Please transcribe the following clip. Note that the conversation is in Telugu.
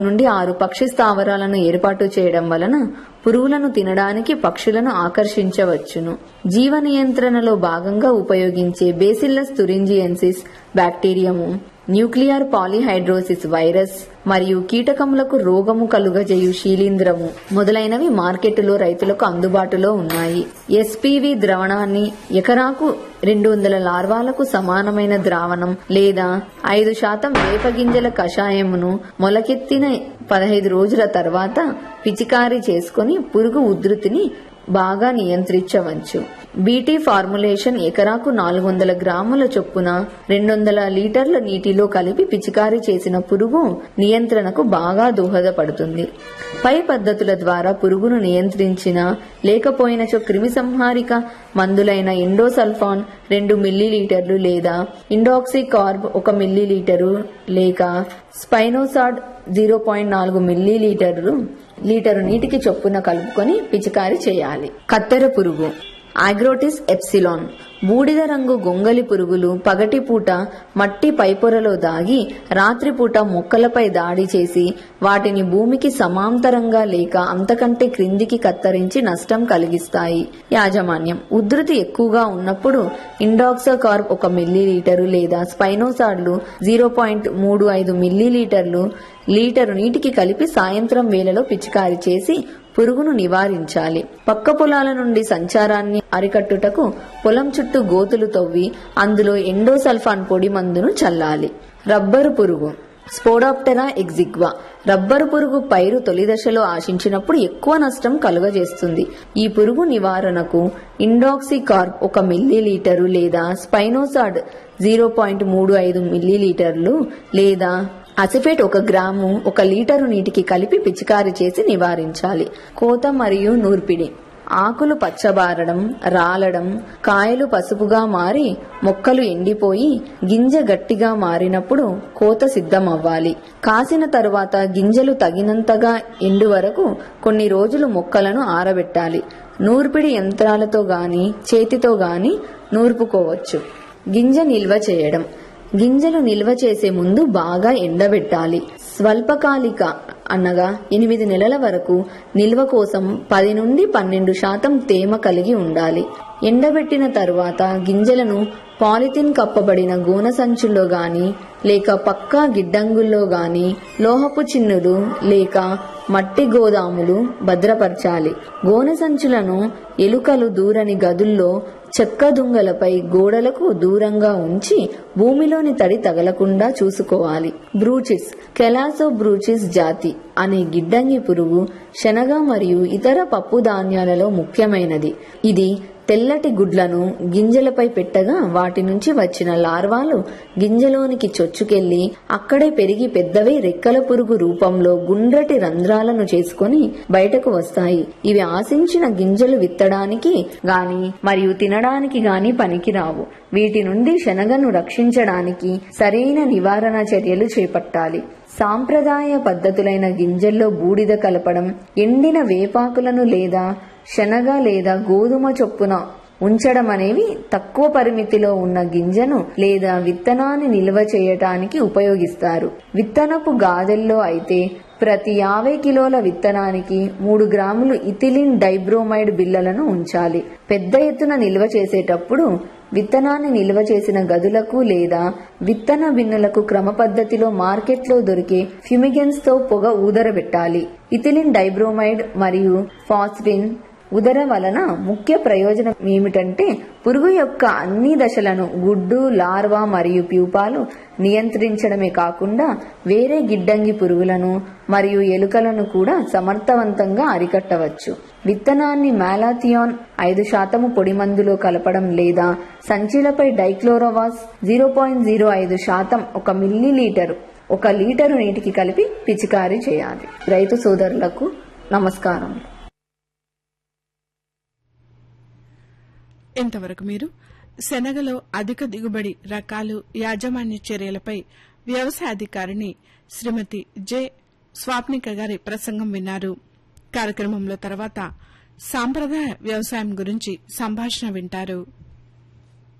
నుండి 6 పక్షి స్థావరాలను ఏర్పాటు చేయడం వలన పురుగులను తినడానికి పక్షులను ఆకర్షించవచ్చును. జీవ నియంత్రణలో భాగంగా ఉపయోగించే బేసిల్లస్ తురింజియెన్సిస్ బ్యాక్టీరియము, న్యూక్లియర్ పాలిహైడ్రోసిస్ వైరస్ మరియు కీటకములకు రోగము కలుగజేయు శీలీంధ్రము మొదలైనవి మార్కెటులో రైతులకు అందుబాటులో ఉన్నాయి. ఎస్పీవి ద్రావణాన్ని ఎకరాకు 200 లార్వాలకు సమానమైన ద్రావణం లేదా 5% వేపగింజల కషాయమును మొలకెత్తిన 15 రోజుల తర్వాత పిచికారీ చేసుకుని పురుగు ఉధృతిని బాగా నియంత్రించవచ్చు. బీటీ ఫార్ములేషన్ ఎకరాకు 400 గ్రాముల చొప్పున 200 లీటర్ల నీటిలో కలిపి పిచికారీ చేసిన పురుగు నియంత్రణకు బాగా దోహదపడుతుంది. పై పద్ధతుల ద్వారా పురుగును నియంత్రించిన లేకపోయినచో క్రిమిసంహారిక మందులైన ఎండోసల్ఫాన్ 2 మిల్లీలీటర్లు లేదా ఇండాక్సికార్బ్ 1 మిల్లీలీటరు లేక స్పైనోసాడ్ 0.4 మిల్లీలీటర్లు లీటరు నీటికి చొప్పున కలుపుకొని పిచికారీ చేయాలి. కత్తెర పురుగు ఆగ్రోటిస్ ఎప్సిలాన్. బూడిద రంగు గొంగలి పురుగులు పగటిపూట మట్టి పైపొరలో దాగి రాత్రిపూట మొక్కలపై దాడి చేసి వాటిని భూమికి సమాంతరంగా లేక అంతకంటే క్రిందికి కత్తరించి నష్టం కలిగిస్తాయి. యాజమాన్యం: ఉధృతి ఎక్కువగా ఉన్నప్పుడు ఇండాక్సోకార్బ్ 1 మిల్లీలీటరు లేదా స్పైనోసాడ్లు 0.35 మిల్లీలీటర్లు లీటరు నీటికి కలిపి సాయంత్రం వేళలో పిచికారీ చేసి పురుగును నివారించాలి. పక్క పొలాల నుండి సంచారాన్ని అరికట్టుటకు పొలం చుట్టూ గోతులు తవ్వి అందులో ఎండోసల్ఫాన్ పొడి మందును చల్లాలి. రబ్బరు పురుగు స్పోడాప్టెరా ఎగ్జిగ్వా. రబ్బరు పురుగు పైరు తొలి దశలో ఆశించినప్పుడు ఎక్కువ నష్టం కలుగజేస్తుంది. ఈ పురుగు నివారణకు ఇండాక్సికార్బ్ 1 మిల్లీలీటరు లేదా స్పైనోసాడ్ 0.35 మిల్లీలీటర్లు లేదా అసిఫేట్ 1 గ్రాము 1 లీటరు నీటికి కలిపి పిచికారీ చేసి నివారించాలి. కోత మరియు నూర్పిడి. ఆకులు పచ్చబారడం, రాలడం, కాయలు పసుపుగా మారి మొక్కలు ఎండిపోయి గింజ గట్టిగా మారినప్పుడు కోత సిద్ధమవ్వాలి. కాసిన తరువాత గింజలు తగినంతగా ఎండు వరకు కొన్ని రోజులు మొక్కలను ఆరబెట్టాలి. నూర్పిడి యంత్రాలతో గాని చేతితో గాని నూర్పుకోవచ్చు. గింజ నిల్వ చేయడం. గింజలు నిల్వ చేసే ముందు బాగా ఎండబెట్టాలి. స్వల్పకాలిక అనగా 8 నెలల వరకు నిల్వ కోసం 10 నుండి 12% తేమ కలిగి ఉండాలి. ఎండబెట్టిన తరువాత గింజలను పాలిథిన్ కప్పబడిన గోన సంచుల్లో గాని లేక పక్కా గిడ్డంగుల్లో గాని లోహపు చిన్నులు లేక మట్టి గోదాములు భద్రపరచాలి. గోనె సంచులను ఎలుకలు దూరని గదుల్లో చెక్క దుంగలపై గోడలకు దూరంగా ఉంచి భూమిలోని తడి తగలకుండా చూసుకోవాలి. బ్రూచిస్ కెలాసో బ్రూచిస్ జాతి అనే గిడ్డంగి పురుగు శనగ మరియు ఇతర పప్పు ధాన్యాలలో ముఖ్యమైనది. ఇది తెల్లటి గుడ్లను గింజలపై పెట్టగా వాటి నుంచి వచ్చిన లార్వాలు గింజలోనికి చొచ్చుకెళ్లి అక్కడే పెరిగి పెద్దవై రెక్కల పురుగు రూపంలో గుండ్రటి రంధ్రాలను చేసుకుని బయటకు వస్తాయి. ఇవి ఆశించిన గింజలు విత్తడానికి గాని మరియు తినడానికి గాని పనికిరావు. వీటి నుండి శనగను రక్షించడానికి సరైన నివారణ చర్యలు చేపట్టాలి. సాంప్రదాయ పద్ధతులైన గింజల్లో బూడిద కలపడం, ఎండిన వేపాకులను లేదా శనగ లేదా గోధుమ చొప్పున ఉంచడం అనేవి తక్కువ పరిమితిలో ఉన్న గింజను లేదా విత్తనాన్ని నిల్వ చేయటానికి ఉపయోగిస్తారు. విత్తనపు గాదెల్లో అయితే ప్రతి 50 కిలోల విత్తనానికి 3 గ్రాములు ఇథిలిన్ డైబ్రోమైడ్ బిళ్లలను ఉంచాలి. పెద్ద ఎత్తున నిల్వ చేసేటప్పుడు విత్తనాన్ని నిల్వ చేసిన గదులకు లేదా విత్తన బిన్నులకు క్రమ పద్ధతిలో మార్కెట్లో దొరికే ఫ్యూమిగెన్స్ తో పొగ ఊదరబెట్టాలి. ఇథిలిన్ డైబ్రోమైడ్ మరియు ఫాస్ఫిన్ ఉదర వలన ముఖ్య ప్రయోజనం ఏమిటంటే పురుగు యొక్క అన్ని దశలను గుడ్డు, లార్వా మరియు ప్యూపాలు నియంత్రించడమే కాకుండా వేరే గిడ్డంగి పురుగులను మరియు ఎలుకలను కూడా సమర్థవంతంగా అరికట్టవచ్చు. విత్తనాన్ని మాలాథియాన్ 5% పొడి మందులో కలపడం లేదా సంచిలపై డైక్లోరోవాస్ 0.05% 1 మిల్లీలీటరు 1 లీటరు నీటికి కలిపి పిచికారీ చేయాలి. రైతు సోదరులకు నమస్కారం. ఇంతవరకు మీరు శనగలో అధిక దిగుబడి రకాలు యాజమాన్య చర్యలపై వ్యవసాయ అధికారిని శ్రీమతి జె స్వాప్నిక గారి ప్రసంగం విన్నారు. కార్యక్రమంలో తర్వాత సాంప్రదాయ వ్యవసాయం గురించి సంభాషణ వింటారు.